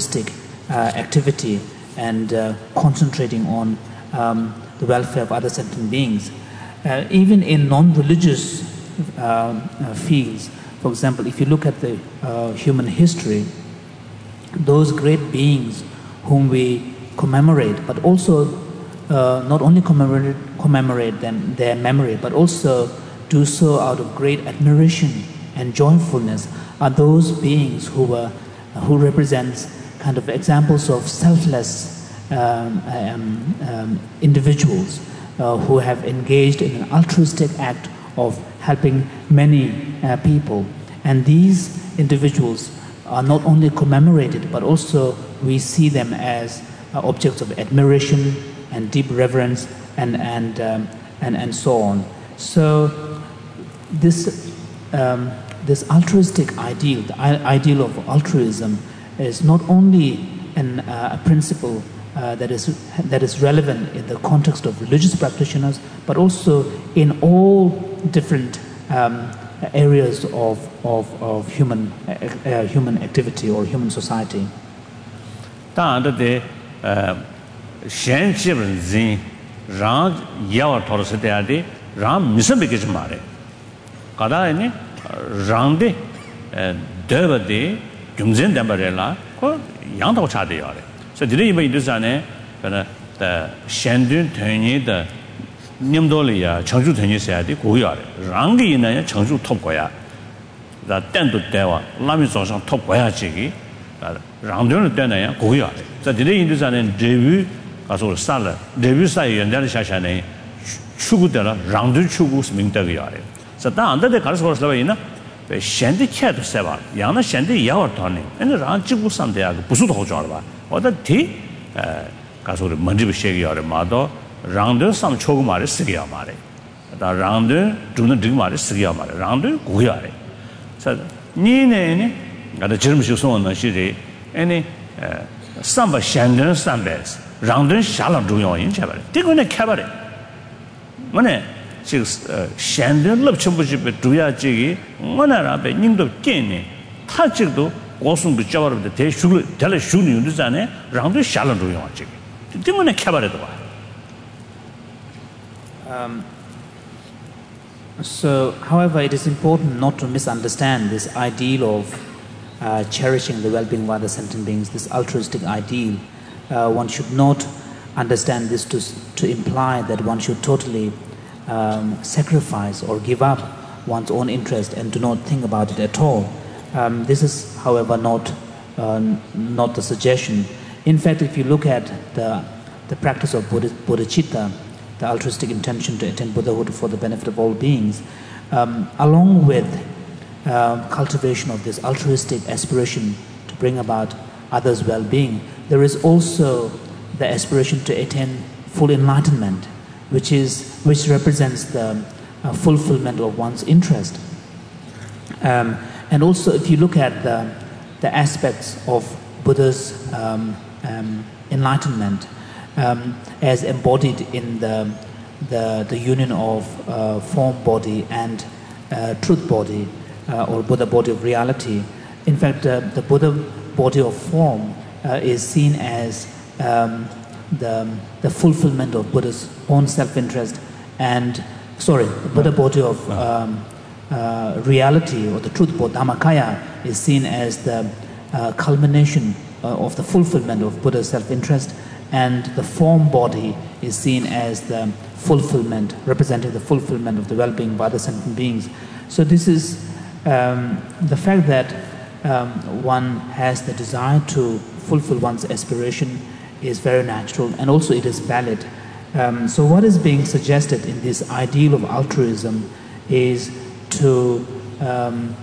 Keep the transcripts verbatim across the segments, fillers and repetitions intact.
altruistic uh, activity and uh, concentrating on um, the welfare of other sentient beings. Uh, even in non-religious uh, uh, fields, for example, if you look at the uh, human history, those great beings whom we commemorate, but also uh, not only commemorate, commemorate them, their memory, but also do so out of great admiration and joyfulness, are those beings who were, who represents kind of examples of selfless um, um, um, individuals uh, who have engaged in an altruistic act of helping many uh, people. And these individuals are not only commemorated, but also we see them as uh, objects of admiration and deep reverence and, and, um, and, and so on. So this, um, this altruistic ideal, the ideal of altruism, is not only an, uh, a principle uh, that, is, that is relevant in the context of religious practitioners, but also in all different um, areas of, of, of human, uh, uh, human activity or human society. Shen Chibren Zin, Rang Yawa Torres Deade, Ram Misambikis Mare. Kadaini, Rande, Devade, Jumzin Dambarella, Yanto Chadiare. So did he do Zane, the Shendun Tony, the Nimdolia, Changju Tony said, Goyare, Rangi in a Changju Tokoya, the Tendu Deva, Lamisos on Tokoya Chigi, Randun Dana, Goyare. So did he do Zane debut? 가서 살아 데뷔 사이 연장을 샤샤네 추구되라 랑드 추구스 민다기야래 자다 안데 가서 걸어서 있나 셴디 쳇도 세바 양나 셴디 야워터네 근데 랑 지구 산대야 부수도 호줘라 봐 어디 에 가서 먼저 쉐기야래 마도 랑드 삼 초구 말에 쓰기야 말에 다 랑드 두는 등 말에 쓰기야 말에 랑드 고야래 자 니네네 나도 지금 쇼송은 시리 아니 삼바 셴든 삼베스 Rangdun Shalam Duyon in Chabare. Take on a cabaret. Money, six Shandon Lopchumbuship, Duya Jiggy, one Arabe, Nindo Kene, Tachito, Wasum the Java of the Te Shulu, Tele Shuni, Duzane, Rangdun Shalam Duyon Jiggy. Take on a cabaret. Um, so, however, it is important not to misunderstand this ideal of uh, cherishing the well-being of other sentient beings, this altruistic ideal. Uh, one should not understand this to, to imply that one should totally um, sacrifice or give up one's own interest and do not think about it at all. Um, this is, however, not, uh, not the suggestion. In fact, if you look at the, the practice of bodhicitta, the altruistic intention to attain Buddhahood for the benefit of all beings, um, along with uh, cultivation of this altruistic aspiration to bring about others' well-being, there is also the aspiration to attain full enlightenment, which is which represents the uh, fulfillment of one's interest. Um, and also, if you look at the the aspects of Buddha's um, um, enlightenment um, as embodied in the the, the union of uh, form body and uh, truth body, uh, or Buddha body of reality. In fact, uh, the Buddha body of form Uh, is seen as um, the, the fulfillment of Buddha's own self-interest and, sorry, the Buddha body of um, uh, reality or the truth body, Dhammakaya, is seen as the uh, culmination uh, of the fulfillment of Buddha's self-interest, and the form body is seen as the fulfillment, representing the fulfillment of the well-being of other sentient beings. So this is um, the fact that um, one has the desire to fulfill one's aspiration is very natural, and also it is valid. Um, so what is being suggested in this ideal of altruism is to um,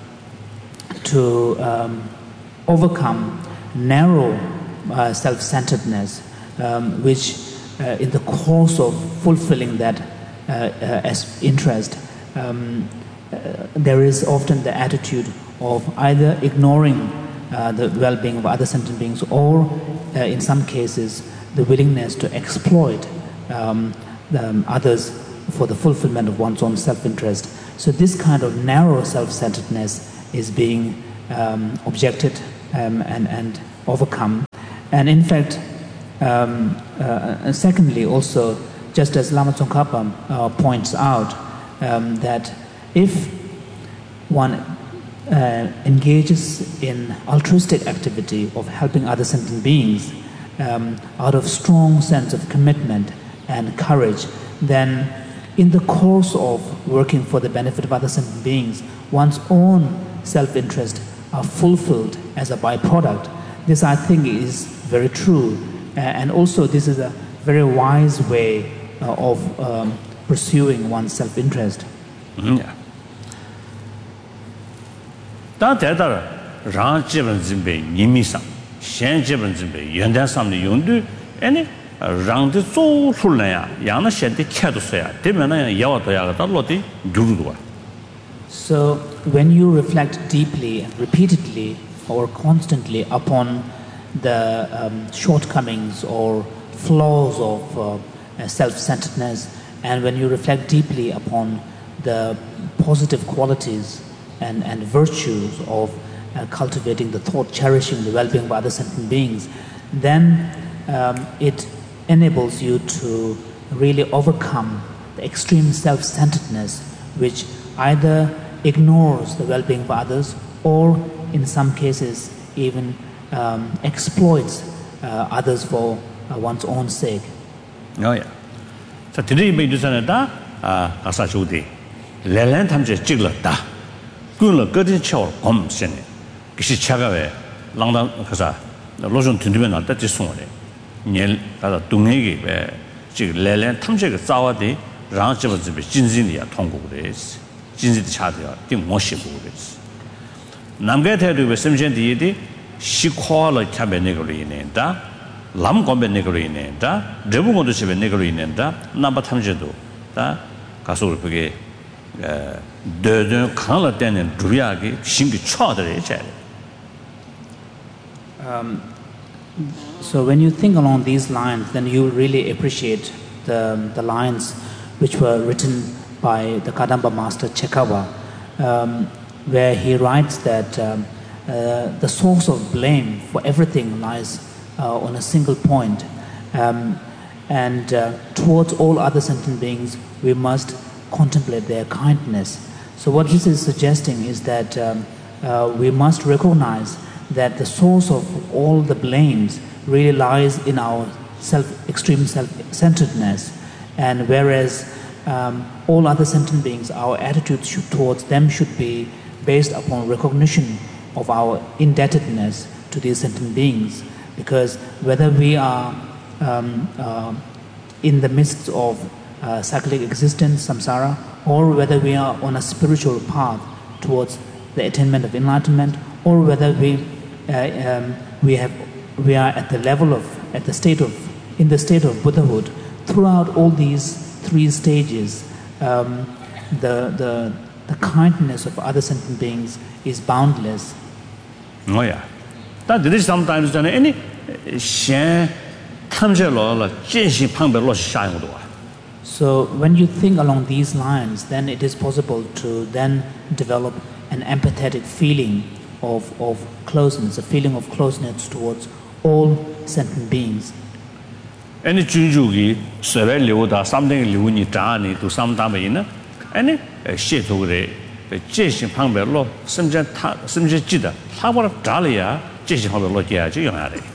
to um, overcome narrow uh, self-centeredness, um, which uh, in the course of fulfilling that uh, uh, as interest, um, uh, there is often the attitude of either ignoring Uh, the well-being of other sentient beings, or uh, in some cases the willingness to exploit um, the, um, others for the fulfillment of one's own self-interest. So this kind of narrow self-centeredness is being um, objected um, and, and overcome And in fact, um, uh, secondly, also, just as Lama Tsongkhapa uh, points out, um, that if one uh, engages in altruistic activity of helping other sentient beings um, out of strong sense of commitment and courage, then in the course of working for the benefit of other sentient beings, one's own self-interest are fulfilled as a byproduct. This, I think, is very true. Uh, and also, this is a very wise way uh, of um, pursuing one's self-interest. Yeah. That that ran jiben zimbe nimi sam, shen jiben zimbe yuandan sam ni yongdu, any ran de zo sul na ya, yang na shen de kya do ya, de men na yawa do ya ga da lo de gyuru do. So when you reflect deeply and repeatedly or constantly upon the um, shortcomings or flaws of uh, self-centeredness, and when you reflect deeply upon the positive qualities and, and virtues of uh, cultivating the thought, cherishing the well-being of other sentient beings, then um, it enables you to really overcome the extreme self-centeredness, which either ignores the well-being of others or in some cases even um, exploits uh, others for uh, one's own sake. Oh yeah. So today we do something that ah asa chudi lelan thamje chigla da kunla gadin chor kom sen kishi chaga we langdang khasa lojon tundbe na da ji songre nyel da dungege be ji lelan thamje ge zawa de rang ji ba ji be jinjin ya tonggu de 진지 차대요. 띵 모시 보고 그랬어. 남게 대도 왜 심전디디 시코를 잡에 내거로 있는다. 람 건배 내거로 있는다. 레부고도 집에 내거로 있는다. 남바 탐제도 다 가서를 그게 에 더더 강을 때는 두야기 신기 쳐들이 제. Um so when you think along these lines, then you really appreciate the the lines which were written by the Kadamba master Chekawa, um, where he writes that um, uh, the source of blame for everything lies uh, on a single point, um, and uh, towards all other sentient beings we must contemplate their kindness. So what this is suggesting is that um, uh, we must recognize that the source of all the blames really lies in our self, extreme self-centeredness, and whereas Um, all other sentient beings, our attitude should, towards them should be based upon recognition of our indebtedness to these sentient beings. Because whether we are um, uh, in the midst of uh, cyclic existence, samsara, or whether we are on a spiritual path towards the attainment of enlightenment, or whether we uh, um, we have we are at the level of at the state of in the state of Buddhahood, throughout all these three stages, um, the, the, the kindness of other sentient beings is boundless. Oh yeah. That there is sometimes done any shen tamje lo la jinxin pangbe lo sha yong do. So when you think along these lines, then it is possible to then develop an empathetic feeling of, of closeness, a feeling of closeness towards all sentient beings. Any junjugi seven liu da something liu ni zha ni do some da mei ne any xie tu de jie xin pang bei lo sim jian ta sim jian ji de ta wo zha le ya jie xin pang bei lo jie ji yong ya de.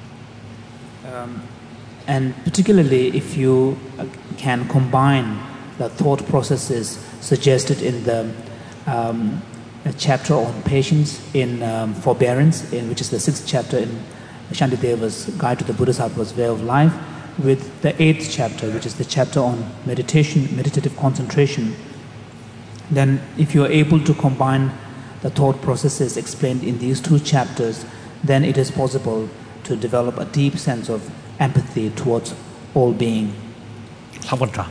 And particularly if you can combine the thought processes suggested in the um, chapter on patience, in um, forbearance, in which is the sixth chapter in Shantideva's Guide to the Bodhisattva's Way of Life, with the eighth chapter, which is the chapter on meditation, meditative concentration, then if you are able to combine the thought processes explained in these two chapters, then it is possible to develop a deep sense of empathy towards all being. Uh,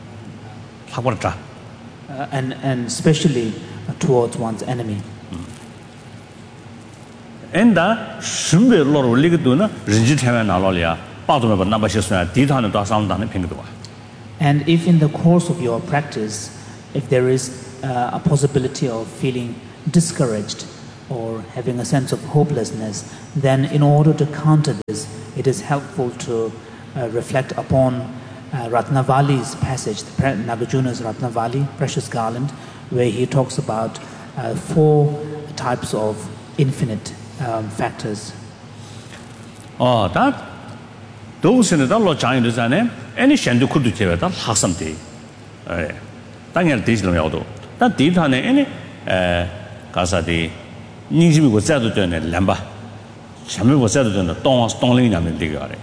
and, and especially uh, towards one's enemy. And that shumbe lo ro li ge do na rinji taiwan na lo ya ba do ba na ba xie suan di ta na da sam da na ping de. And if in the course of your practice, if there is uh, a possibility of feeling discouraged or having a sense of hopelessness, then in order to counter this, it is helpful to uh, reflect upon uh, Ratnavali's passage, Nagarjuna's Ratnavali, Precious Garland, where he talks about uh, four types of infinite um, factors. Oh, that those in the law China design, any shandu could do that, Hassam Day. Daniel Digital Yado. That did any Casa de Niji was said to turn a lamba. Shamu was said to turn a Don Stonling and Digare.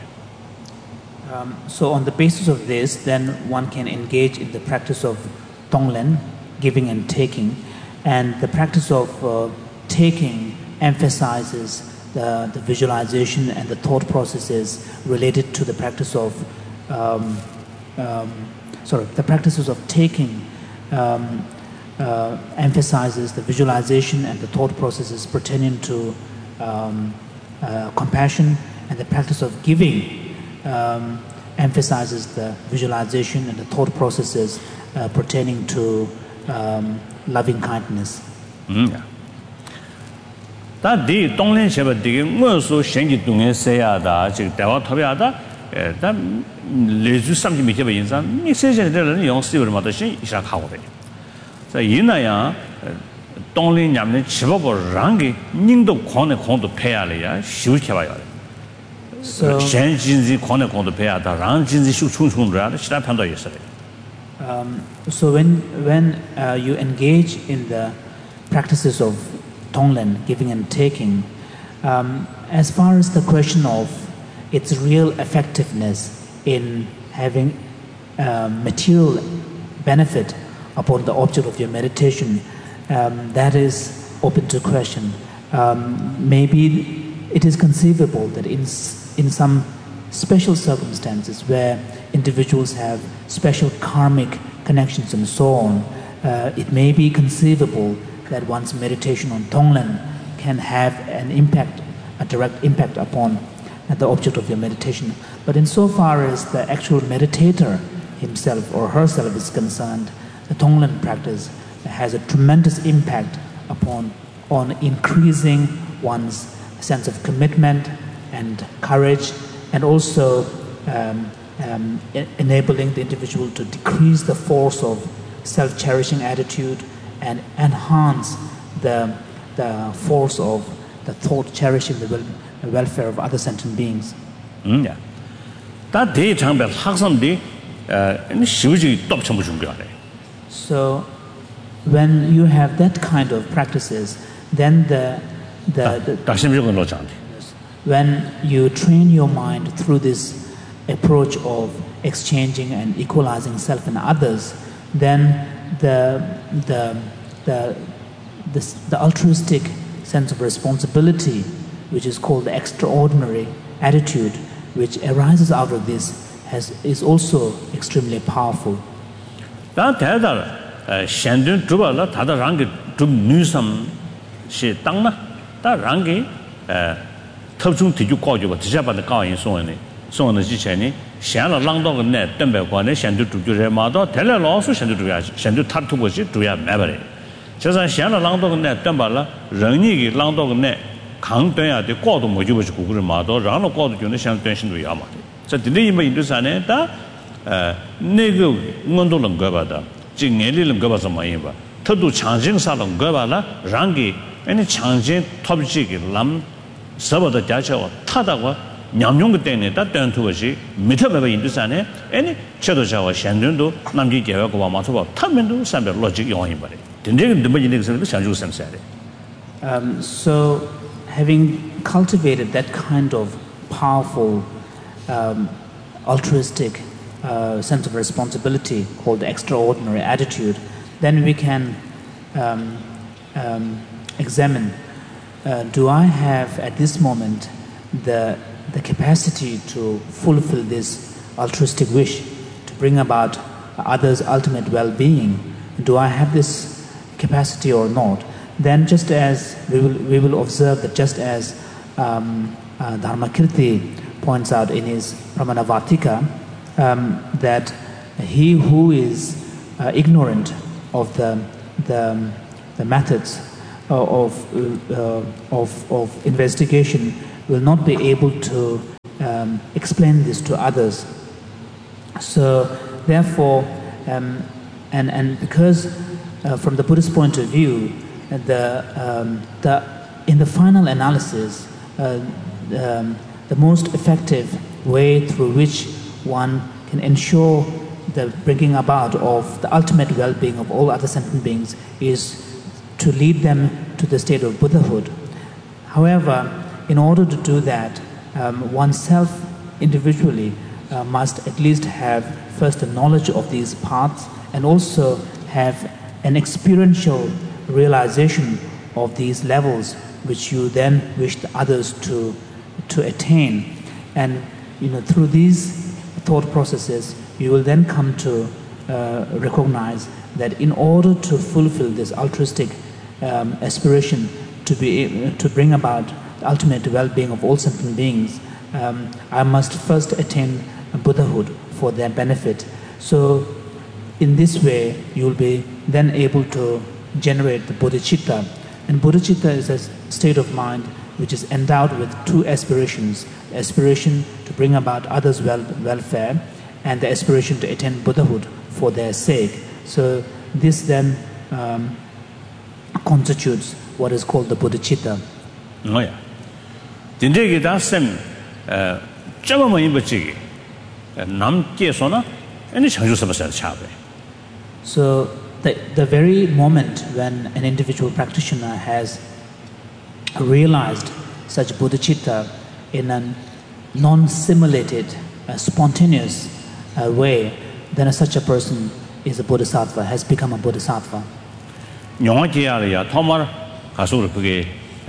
So, on the basis of this, then one can engage in the practice of Tonglen, giving and taking, and the practice of uh, taking emphasizes the, the visualization and the thought processes related to the practice of, um, um, sorry, the practices of taking um, uh, emphasizes the visualization and the thought processes pertaining to um, uh, compassion, and the practice of giving um, emphasizes the visualization and the thought processes uh, pertaining to um, loving kindness. Mm. That the Tonglen Shepherd digging also Shenji Dungan Sayada, Dawa Tobiada, that Lezu something Mikaba Insan, he says that the young civil mothership is a coward. So Yinaya Tonglen Yaman Chivago Rangi, Nindo Kone Kondo Pealia, Shukavaya. So Shenji Kone Kondo Pea, the Ranjin Shukun Rad, Shapando yesterday. So when when uh, you engage in the practices of Tonglen, giving and taking, um, as far as the question of its real effectiveness in having uh, material benefit upon the object of your meditation, um, that is open to question. Um, maybe it is conceivable that in in some special circumstances where individuals have special karmic connections and so on, uh, it may be conceivable that one's meditation on Tonglen can have an impact, a direct impact upon the object of your meditation. But insofar as the actual meditator himself or herself is concerned, the Tonglen practice has a tremendous impact upon on increasing one's sense of commitment and courage, and also um, um, e- enabling the individual to decrease the force of self-cherishing attitude and enhance the, the force of the thought cherishing the, wel- the welfare of other sentient beings. Mm, yeah. That day, Chambel Haksam Day, and Shuji top Chambushumbiare. So, when you have that kind of practices, then the the, the when you train your mind through this approach of exchanging and equalizing self and others, then the the the the, the altruistic sense of responsibility, which is called the extraordinary attitude, which arises out of this, has is also extremely powerful. That uh Shandun Trubala, Tada Rangi to Nusam She Tangna, that Rangi uh Topchung to you call you what Japan the car in so on so on the Chicheni, Shana Langdog net, Tembe Kwane, Shandu to Juremado, tell her also Shandu to Shandu Tatu was it to have memory. Just as Shana Langdog net, Tembala, Rani Langdog net, Kang Toya, the call to Mojubush Kukurmado, Rano called the Unison tension to Yamati. So the name into Saneta, Nego Mondolum Gavada. Jing a little Gabasamaeva. Todu changing salon Gavala, Rangi, any changing top jig, lam, Saba the Jacha or Tadawa, Nyamyung Dene, that turn to a she, Mitaba into Sane, any Chadojawa Shandundo, Namji Gavakova Matova, Tamendo, Samba logic on him. The name the beginning of the Shanju Samsari. So, having cultivated that kind of powerful, um, altruistic Uh, sense of responsibility called the extraordinary attitude, then we can um, um, examine, uh, do I have at this moment the, the capacity to fulfill this altruistic wish, to bring about others' ultimate well-being? Do I have this capacity or not? Then just as we will, we will observe that just as um, uh, Dharmakirti points out in his Pramanavartika, Um, that he who is uh, ignorant of the, the, the methods uh, of, uh, of, of investigation will not be able to um, explain this to others. So therefore, um, and, and because uh, from the Buddhist point of view, the, um, the, in the final analysis, uh, um, the most effective way through which one can ensure the bringing about of the ultimate well-being of all other sentient beings is to lead them to the state of Buddhahood. However, in order to do that, um, oneself individually uh, must at least have first a knowledge of these paths and also have an experiential realization of these levels which you then wish the others to, to attain. And you know, through these thought processes, you will then come to uh, recognize that in order to fulfill this altruistic um, aspiration to, be, to bring about the ultimate well-being of all sentient beings, um, I must first attain Buddhahood for their benefit. So in this way, you will be then able to generate the bodhicitta. And bodhicitta is a state of mind which is endowed with two aspirations: the aspiration to bring about others' well, welfare and the aspiration to attain Buddhahood for their sake. So this then um, constitutes what is called the bodhicitta. Oh yeah. Dinde kita sem chama mai bachi nam ke sona any changju sabasar chabe. So the the very moment when an individual practitioner has realized such bodhicitta in a non-simulated, uh, spontaneous uh, way, then such a person is a bodhisattva, has become a bodhisattva. Nyongjiya thomar kasur kuge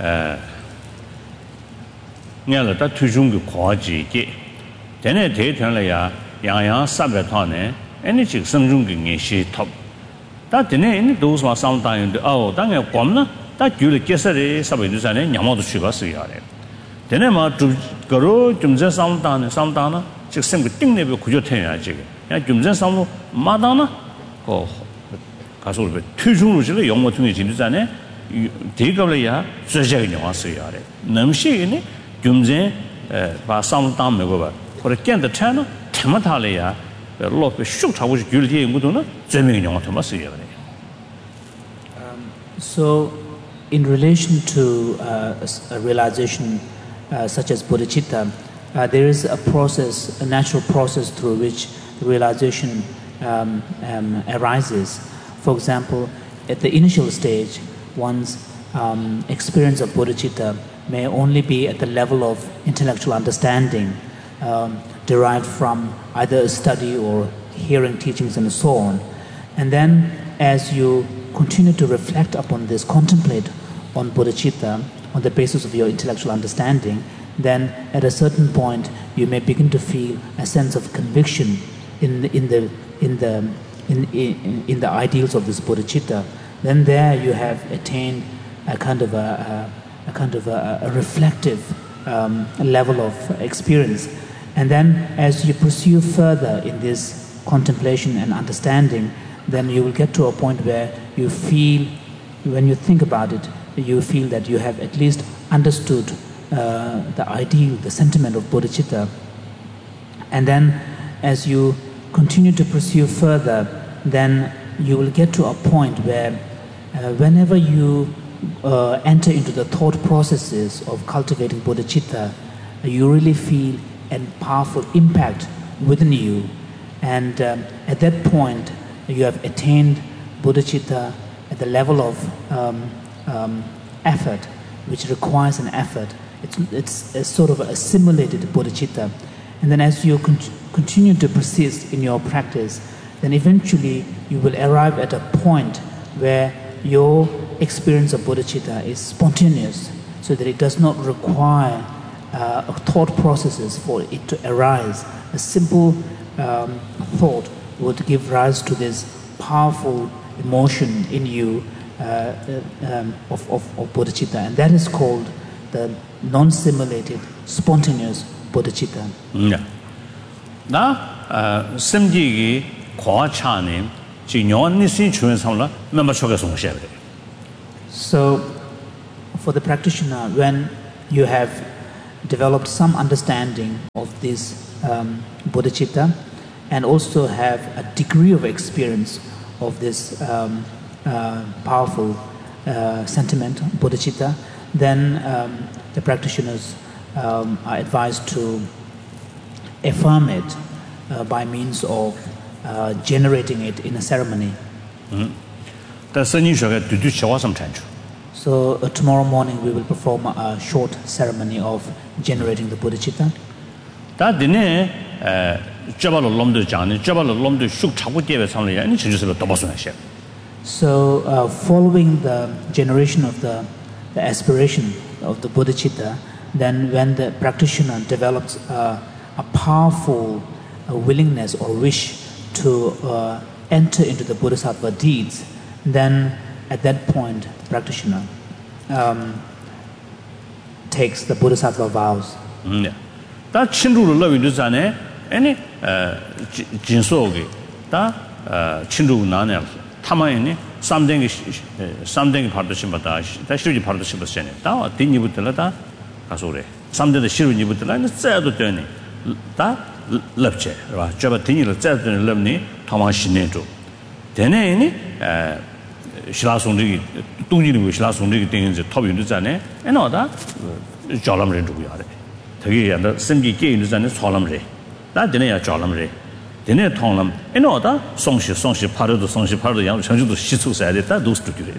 nyala ta tujung khoji ke tene de thonla ya yang yang sabe thone any chik sangjung ge nge shi thop ta tene in those ma sam ta yin oh ta nge komna ta gyul kesare sabe du sane nyamo du chiba su ya re tene ma tu garo jumje sam ta ne sam ta na chik sem ge ting ne be gujo the ya ji ya jumje sam ma da na ko kasur be tujung lu ji le yong mo tung ji du sane de ge le ya zhe zhe ge nyamo su ya re nam shi ne jumje ba sam ta me go ba or again the channel tematale lo pe shuk cha wo ji gyul die ngu do na zhe me ge nyamo to ma su ya re. So in relation to uh, a realization uh, such as bodhicitta, uh, there is a process, a natural process through which the realization um, um, arises. For example, at the initial stage, one's um, experience of bodhicitta may only be at the level of intellectual understanding, um, derived from either a study or hearing teachings and so on. And then as you continue to reflect upon this, contemplate on bodhicitta on the basis of your intellectual understanding, then at a certain point you may begin to feel a sense of conviction in the, in the in the in, in, in the ideals of this bodhicitta. Then there you have attained a kind of a, a, a kind of a, a reflective um, level of experience. And then as you pursue further in this contemplation and understanding, then you will get to a point where you feel, when you think about it, you feel that you have at least understood uh, the ideal, the sentiment of bodhicitta. And then as you continue to pursue further, then you will get to a point where uh, whenever you uh, enter into the thought processes of cultivating bodhicitta, you really feel a powerful impact within you. And um, at that point, you have attained bodhicitta at the level of um, um, effort, which requires an effort. It's, it's a sort of a simulated bodhicitta. And then as you con continue to persist in your practice, then eventually you will arrive at a point where your experience of bodhicitta is spontaneous, so that it does not require uh, thought processes for it to arise. A simple um, thought would give rise to this powerful emotion in you uh, um, of, of, of bodhicitta, and that is called the non-simulated, spontaneous bodhicitta. Yeah. Now, simji gi kwa chani ji nyon ni sin chuen sam la member choge song she. So for the practitioner, when you have developed some understanding of this um, bodhicitta and also have a degree of experience of this um, uh, powerful uh, sentiment, bodhicitta, then um, the practitioners um, are advised to affirm it uh, by means of uh, generating it in a ceremony. Mm-hmm. So uh, tomorrow morning we will perform a short ceremony of generating the bodhicitta. So uh, following the generation of the, the aspiration of the bodhicitta, then when the practitioner develops uh, a powerful uh, willingness or wish to uh, enter into the bodhisattva deeds, then at that point the practitioner um, takes the bodhisattva vows. Yeah. That chindu lo wi dusane any jinsogi ta chindu nane tamayni something something partnership bata ta shiri partnership basene ta dini butla ta kasore something the shiri ni butla na zado teni ta lepche ra jaba dini lo zado teni lemni tamashine to dene ni shila songri dongji ni shila songri ding je top yin dusane eno da jalam re du yare 되게 야다 심기 게임도 전에 소람래 나 되네야 자람래 되네 통람 에노다 송시 송시 파르도 송시 파르도 양 전주도 시초사야 됐다 도스트기래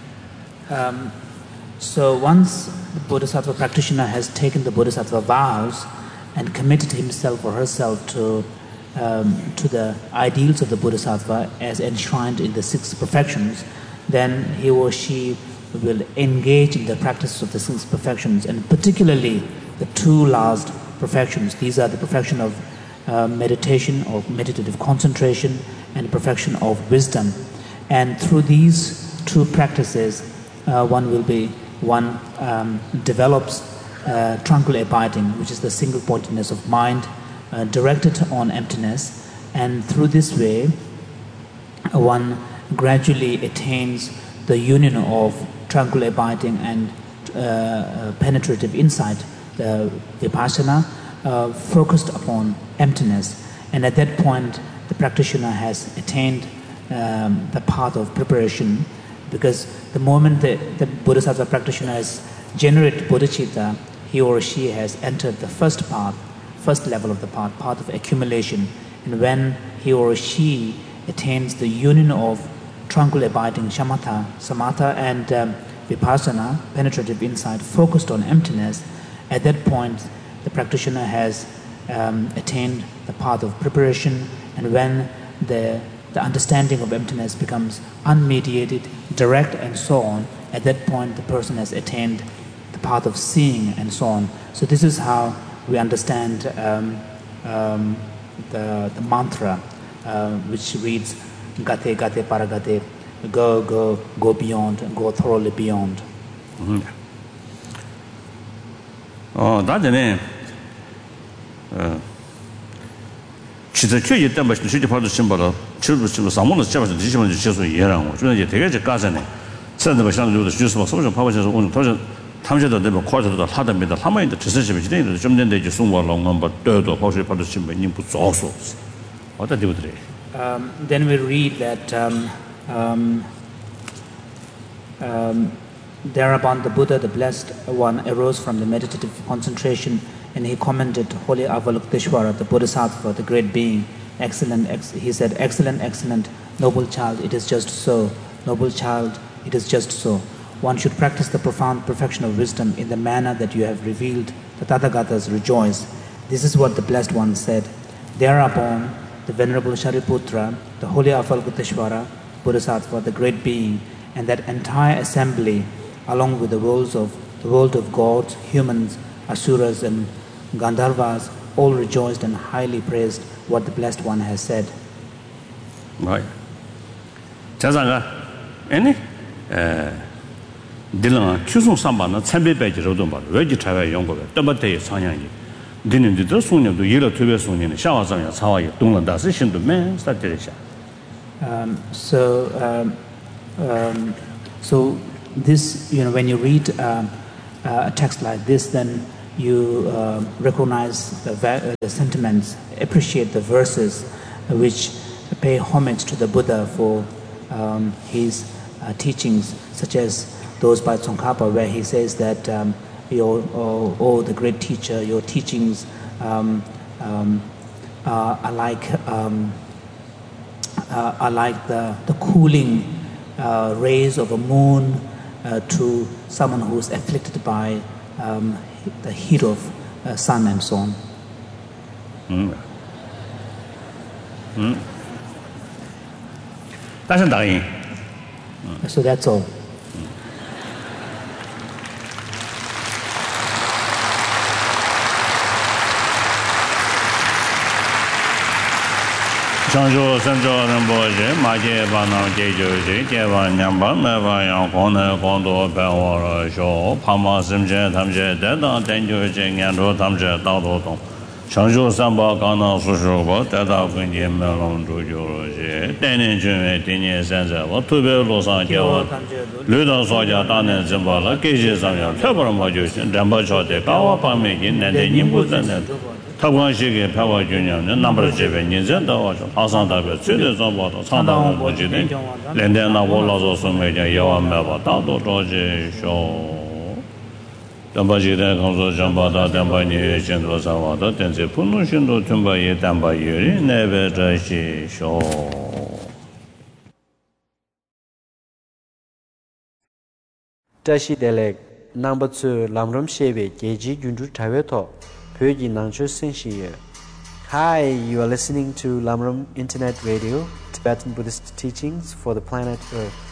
um so once the bodhisattva practitioner has taken the bodhisattva vows and committed himself or herself to um, to the ideals of the bodhisattva as enshrined in the six perfections, then he or she will engage in the practice of the six perfections, and particularly the two last perfections. These are the perfection of uh, meditation or meditative concentration and perfection of wisdom. And through these two practices, uh, one will be, one um, develops uh, tranquil abiding, which is the single pointedness of mind uh, directed on emptiness. And through this way, uh, one gradually attains the union of tranquil abiding and uh, uh, penetrative insight, the vipassana, uh, focused upon emptiness. And at that point, the practitioner has attained um, the path of preparation, because the moment the, the bodhisattva practitioner has generated bodhicitta, he or she has entered the first path, first level of the path, path of accumulation. And when he or she attains the union of tranquil abiding shamatha, samatha, and um, vipassana, penetrative insight, focused on emptiness, at that point, the practitioner has um, attained the path of preparation, and when the, the understanding of emptiness becomes unmediated, direct, and so on, at that point, the person has attained the path of seeing, and so on. So this is how we understand um, um, the, the mantra, uh, which reads, Gate, Gate, Paragate, go, go, go beyond, go thoroughly beyond. Mm-hmm. 어 나전에 어 지저께 있던 것이 실제 봐도 심벌어 출부 출부 사모는 잡아서 지시면 지셔서 이해랑 뭐 이제 되게 저 가서네 선도 버상도 주스 뭐 소좀 파버셔서 오늘 도저 탐제도 되면 코저도 하답니다 하마인데 지서집이 되는 좀 된데 이제 송월롱 넘버 더도 혹시 봐도 심면 님 부족소 어디 되더래 um then we read that um um um thereupon the Buddha, the Blessed One, arose from the meditative concentration, and he commended Holy Avalokiteshvara, the Bodhisattva, the great being. Excellent, ex- he said, excellent, excellent, noble child, it is just so. Noble child, it is just so. One should practice the profound perfection of wisdom in the manner that you have revealed. The Tathagatas rejoice. This is what the Blessed One said. Thereupon, the Venerable Shariputra, the Holy Avalokiteshvara, Bodhisattva, the great being, and that entire assembly, along with the worlds of the world of gods, humans, asuras, and Gandharvas, all rejoiced and highly praised what the Blessed One has said. Right. 자자가 아니 에 딜랑 추송 삼반은 참배배지로도 봐. 왜지 차가 연구가 떠버대 상향이 되는데도 소년도 예로 тө베 소년은 샤와상야 사와이 동란다스 신도 맨 스타트리샤. Um so um um so this, you know, when you read um, uh, a text like this, then you uh, recognize the, va- the sentiments, appreciate the verses which pay homage to the Buddha for um, his uh, teachings, such as those by Tsongkhapa, where he says that um, your, oh, oh, the great teacher, your teachings um, um, uh, are like um, uh, are like the, the cooling uh, rays of a moon uh, to someone who is afflicted by um, the heat of uh, sun and so on. Mm. Mm. That's dying. Mm. So that's all. Chanjo Sanjo Ramboje, Maje Bana Jejoji, Jeva Nyamba, Meva Yang Kone, Kondo, Bewara, Shaw, Pama Simje, Tamje, Deda, Tenjoji, Yando, Tamje, Dado Dong. Chanjo Samba Gana Sushuba, Deda Quinji Melon Jujuji, Denin Jume, Dini Sense, what to be Losan Java, Luda Soja, Dane Zimbala, Kishi Samya, Tabara Majusin, Dambachote, Kawa Pamikin, and the Nimbu. 타관식의 평화 균형은 넘버 제베 인zen다와 하산다베 최대선보다 상당한 문제는 렌데나 올라서 소매냐 여완매바 다도 도지쇼 담바지대 강소 정바다 담바니 신도사와도 된제 분노신도 tum바의 담바유리 네베다시쇼 Tashi-delek number two Lamram Shebe Geji Junju Taweto Pyoji Nangcho Senshiye. Hi, you are listening to Lamram Internet Radio, Tibetan Buddhist teachings for the planet Earth.